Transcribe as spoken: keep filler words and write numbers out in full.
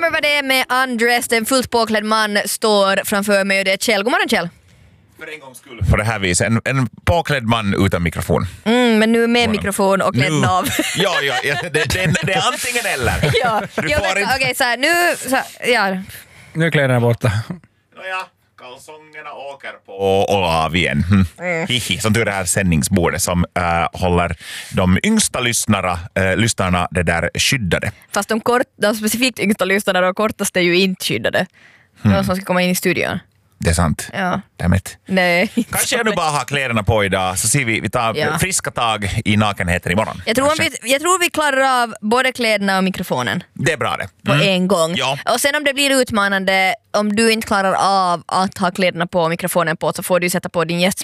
Remember vad det är med Undressed, en fullt påklädd man står framför mig och det är Kjell. God morgon Kjell. För en gångs skull. På det här viset, en, en påklädd man utan mikrofon. Mm, men nu med mikrofon och klädd av. ja, ja, ja det, det, det är antingen eller. ja, du ja, får men, inte... okej, så här, nu, så här, ja. Nu är kläderna borta. Nåja, kalsongerna åker på och av igen. Mm. Hihi, som tur är det här sändningsbordet som äh, håller de yngsta lyssnarna, äh, lyssnarna det där skyddade. Fast de, kort, de specifikt yngsta lyssnarna, de kortaste är ju inte skyddade. De mm. som ska komma in i studion. Det är sant. Ja. Dammit. Nej. Kanske jag nu bara har kläderna på idag så ser vi, vi tar ja. friska tag i nakenheten imorgon. Jag tror, vi, jag tror vi klarar av både kläderna och mikrofonen. Det är bra det. På mm. en gång. Ja. Och sen om det blir utmanande, om du inte klarar av att ha kläderna på och mikrofonen på så får du sätta på din gästs